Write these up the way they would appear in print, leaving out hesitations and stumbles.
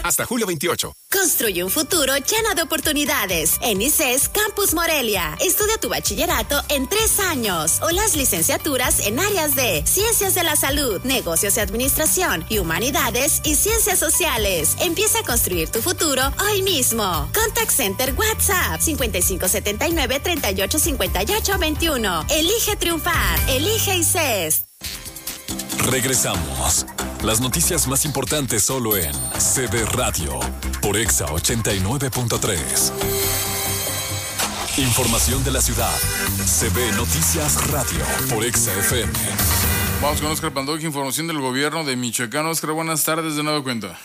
Hasta julio 28. Construye un futuro lleno de oportunidades. En ICES Campus Morelia. Estudia tu bachillerato en 3 años o las licenciaturas en áreas de Ciencias de la Salud, Negocios y Administración y Humanidades y Ciencias Sociales. Empieza a construir tu futuro hoy mismo. Contact Center WhatsApp 5579-385821. Elige triunfar. Elige ICES. Regresamos. Las noticias más importantes solo en CB Radio por Exa 89.3. Información de la ciudad. CB Noticias Radio por Exa FM. Vamos con Oscar Pantoja, información del gobierno de Michoacán. Oscar, buenas tardes, de nueva cuenta.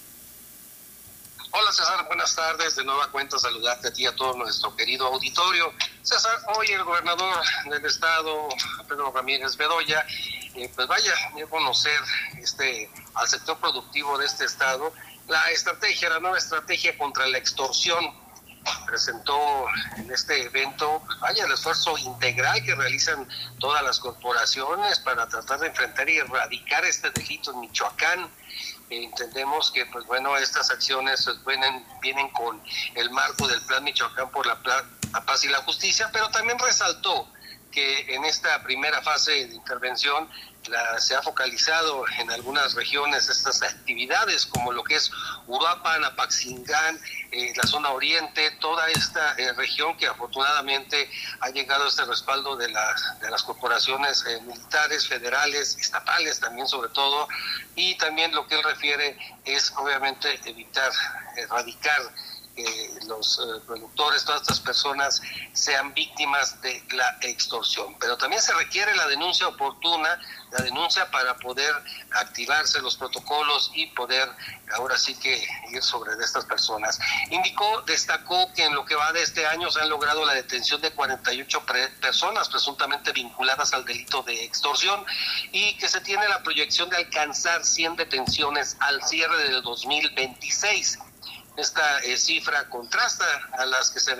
Hola César, buenas tardes. De nueva cuenta saludarte a ti y a todo nuestro querido auditorio. César, hoy el gobernador del estado, Pedro Ramírez Bedoya, pues vaya a conocer al sector productivo de este estado la nueva estrategia contra la extorsión. Presentó en este evento, vaya, el esfuerzo integral que realizan todas las corporaciones para tratar de enfrentar y erradicar este delito en Michoacán. Entendemos que, pues bueno, estas acciones vienen con el marco del Plan Michoacán por la Paz y la Justicia, pero también resaltó que en esta primera fase de intervención se ha focalizado en algunas regiones estas actividades, como lo que es Uruapan, Apaxingán, la zona oriente, toda esta región que afortunadamente ha llegado a este respaldo de las corporaciones militares, federales, estatales también sobre todo, y también lo que él refiere es obviamente erradicar los productores, todas estas personas sean víctimas de la extorsión. Pero también se requiere la denuncia oportuna, la denuncia para poder activarse los protocolos y poder ahora sí que ir sobre de estas personas. Destacó que en lo que va de este año se han logrado la detención de 48 personas presuntamente vinculadas al delito de extorsión y que se tiene la proyección de alcanzar 100 detenciones al cierre del 2026. Esta cifra contrasta a las que se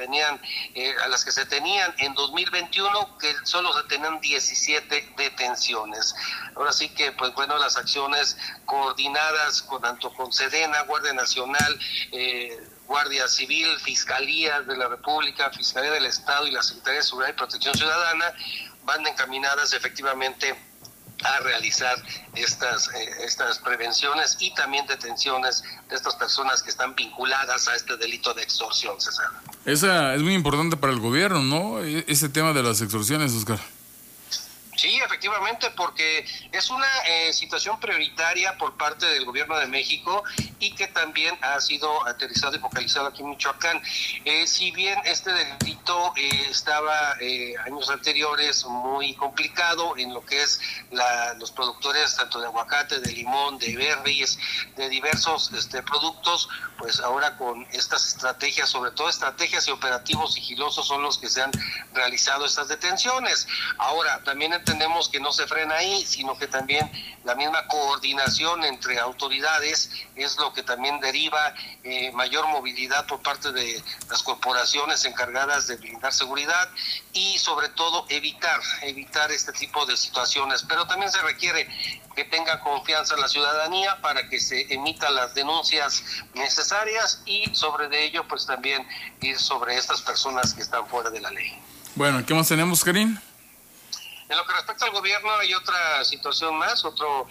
tenían en 2021, que solo se tenían 17 detenciones. Ahora sí que, pues bueno, las acciones coordinadas tanto con Sedena, Guardia Nacional, Guardia Civil, Fiscalía de la República, Fiscalía del Estado y la Secretaría de Seguridad y Protección Ciudadana van encaminadas efectivamente a realizar estas prevenciones y también detenciones de estas personas que están vinculadas a este delito de extorsión, César. Esa es muy importante para el gobierno, ¿no? Ese tema de las extorsiones, Oscar. Sí, efectivamente, porque es una situación prioritaria por parte del gobierno de México y que también ha sido aterrizado y focalizado aquí en Michoacán. Si bien este delito estaba años anteriores muy complicado en lo que es los productores tanto de aguacate, de limón, de berries, de diversos productos, pues ahora con estas estrategias, sobre todo estrategias y operativos sigilosos son los que se han realizado estas detenciones. Ahora, también entendemos que no se frena ahí, sino que también la misma coordinación entre autoridades es lo que también deriva mayor movilidad por parte de las corporaciones encargadas de brindar seguridad y sobre todo evitar este tipo de situaciones. Pero también se requiere que tenga confianza la ciudadanía para que se emitan las denuncias necesarias y sobre de ello pues también ir sobre estas personas que están fuera de la ley. Bueno, ¿qué más tenemos, Karim? En lo que respecta al gobierno hay otra situación más, otra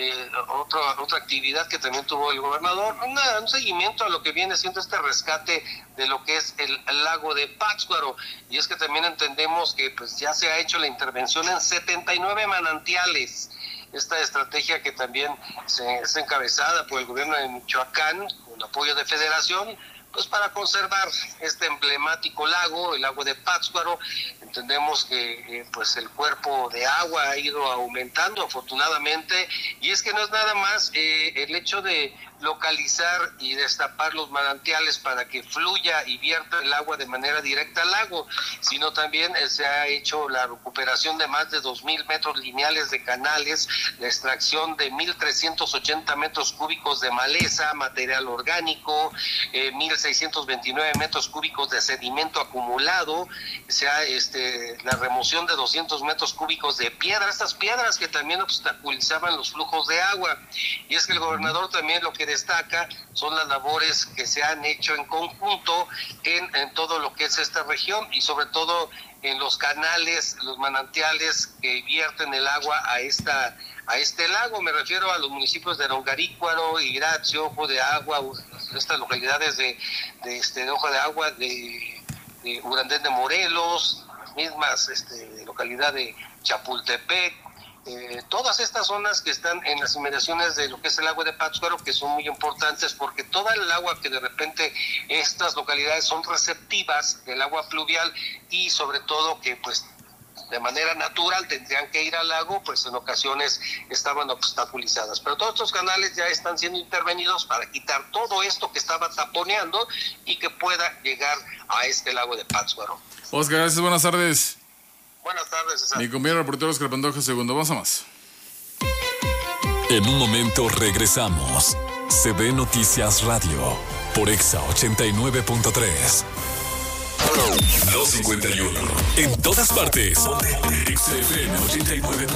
actividad que también tuvo el gobernador, un seguimiento a lo que viene siendo este rescate de lo que es el lago de Pátzcuaro, y es que también entendemos que pues ya se ha hecho la intervención en 79 manantiales. Esta estrategia que también es encabezada por el gobierno de Michoacán, con apoyo de Federación, pues para conservar este emblemático lago, el lago de Pátzcuaro. Entendemos que pues el cuerpo de agua ha ido aumentando afortunadamente, y es que no es nada más el hecho de localizar y destapar los manantiales para que fluya y vierta el agua de manera directa al lago, sino también se ha hecho la recuperación de más de 2,000 metros lineales de canales, la extracción de 1,380 metros cúbicos de maleza, material orgánico, 1,629 metros cúbicos de sedimento acumulado, se ha la remoción de 200 metros cúbicos de piedra, estas piedras que también obstaculizaban los flujos de agua. Y es que el gobernador también lo que destaca son las labores que se han hecho en conjunto en todo lo que es esta región y sobre todo en los canales, los manantiales que vierten el agua a este lago. Me refiero a los municipios de Rongarícuaro, Iracio, Ojo de Agua, estas localidades de Ojo de Agua, de Urandén de Morelos, las mismas localidad de Chapultepec, todas estas zonas que están en las inmediaciones de lo que es el lago de Pátzcuaro, que son muy importantes porque toda el agua que de repente estas localidades son receptivas del agua pluvial y sobre todo que pues de manera natural tendrían que ir al lago, pues en ocasiones estaban obstaculizadas. Pero todos estos canales ya están siendo intervenidos para quitar todo esto que estaba taponeando y que pueda llegar a este lago de Pátzcuaro. Oscar, gracias, buenas tardes. Buenas tardes, César. Mi compañero reportero Oscar Pantoja, segundo. Vamos a más. En un momento regresamos. CB Noticias Radio por Exa 89.3. 251. En todas partes. XFM 89.3.